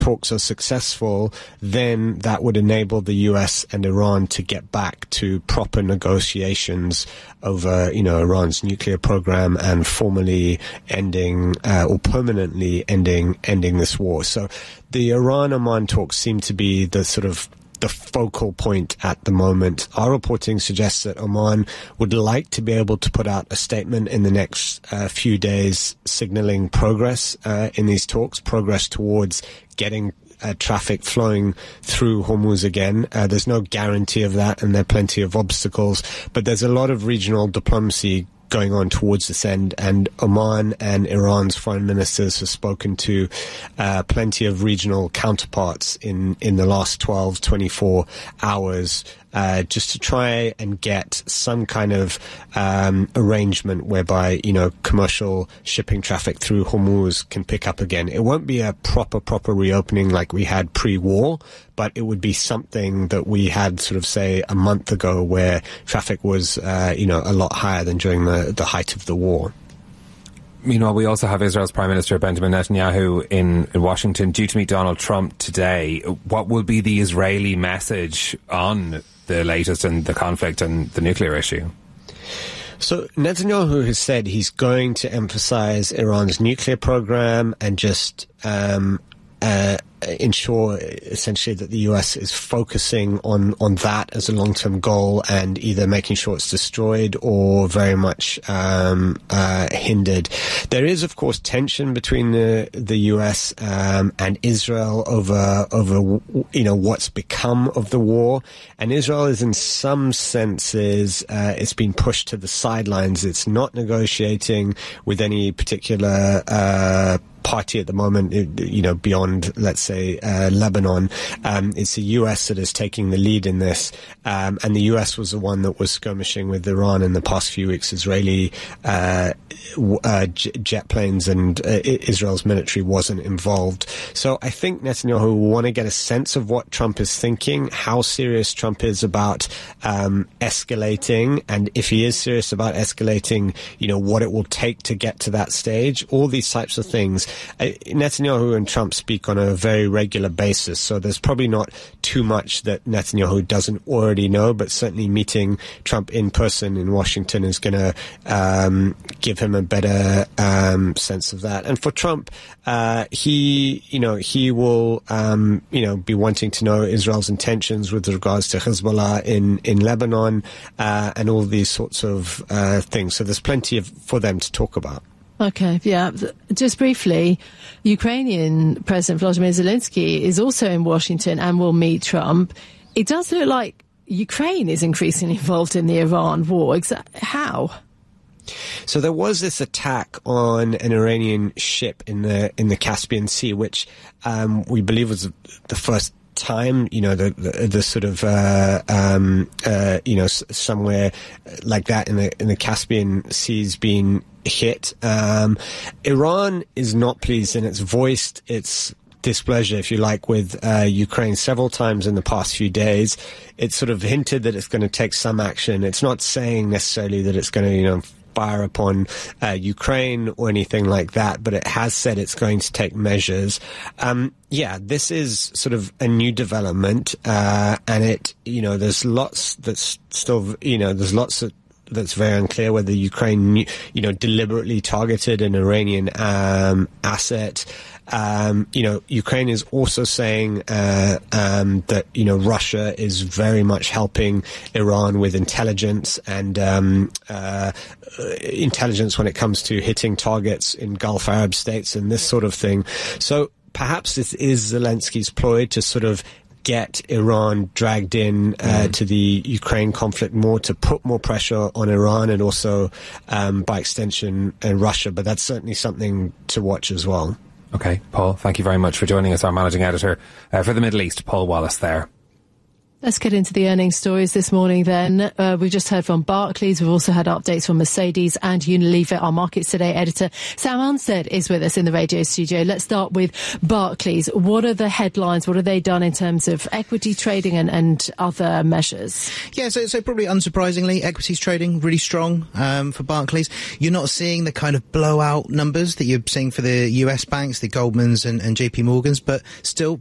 talks are successful, then that would enable the US and Iran to get back to proper negotiations over, Iran's nuclear program and formally ending or permanently ending this war. So the Iran-Oman talks seem to be the sort of the focal point at the moment. Our reporting suggests that Oman would like to be able to put out a statement in the next few days signaling progress in these talks, progress towards getting traffic flowing through Hormuz again. There's no guarantee of that, and there are plenty of obstacles, but there's a lot of regional diplomacy going on towards this end, and Oman and Iran's foreign ministers have spoken to plenty of regional counterparts in the last 12, 24 hours just to try and get some kind of arrangement whereby, commercial shipping traffic through Hormuz can pick up again. It won't be a proper reopening like we had pre-war, but it would be something that we had sort of, say, a month ago where traffic was, a lot higher than during the height of the war. Meanwhile, we also have Israel's Prime Minister Benjamin Netanyahu in Washington, due to meet Donald Trump today. What will be the Israeli message on the latest in the conflict and the nuclear issue? So Netanyahu has said he's going to emphasize Iran's nuclear program and just ensure essentially that the US is focusing on that as a long-term goal and either making sure it's destroyed or very much hindered. There is, of course, tension between the US and Israel over what's become of the war, and Israel is in some senses it's been pushed to the sidelines. It's not negotiating with any particular party at the moment, beyond, let's say, Lebanon. It's the US that is taking the lead in this, and the US was the one that was skirmishing with Iran in the past few weeks. Israeli jet planes and Israel's military wasn't involved. So I think Netanyahu will want to get a sense of what Trump is thinking, how serious Trump is about escalating, and if he is serious about escalating, what it will take to get to that stage, all these types of things. Netanyahu and Trump speak on a very regular basis, so there's probably not too much that Netanyahu doesn't already know, but certainly meeting Trump in person in Washington is going to give him a better sense of that. And for Trump, he will be wanting to know Israel's intentions with regards to Hezbollah in Lebanon and all these sorts of things. So there's plenty for them to talk about. Okay, yeah. Just briefly, Ukrainian President Volodymyr Zelensky is also in Washington and will meet Trump. It does look like Ukraine is increasingly involved in the Iran war. How? So there was this attack on an Iranian ship in the Caspian Sea, which we believe was the first time, the sort of, somewhere like that in the Caspian Sea's been hit. Iran is not pleased, and it's voiced its displeasure, if you like, with Ukraine several times in the past few days. It's sort of hinted that it's going to take some action. It's not saying necessarily that it's going to, fire upon Ukraine or anything like that, but it has said it's going to take measures. This is sort of a new development, and it, there's lots that's still, that's very unclear whether Ukraine, deliberately targeted an Iranian asset. Ukraine is also saying that Russia is very much helping Iran with intelligence and intelligence when it comes to hitting targets in Gulf Arab states and this sort of thing. So perhaps this is Zelensky's ploy to sort of get Iran dragged in to the Ukraine conflict more, to put more pressure on Iran and also by extension Russia. But that's certainly something to watch as well. Okay, Paul, thank you very much for joining us, our managing editor for the Middle East, Paul Wallace there. Let's get into the earnings stories this morning then. We've just heard from Barclays. We've also had updates from Mercedes and Unilever. Our Markets Today editor, Sam Unstead, is with us in the radio studio. Let's start with Barclays. What are the headlines? What have they done in terms of equity trading and other measures? Yeah, so probably unsurprisingly, equities trading really strong for Barclays. You're not seeing the kind of blowout numbers that you're seeing for the US banks, the Goldmans and JP Morgans, but still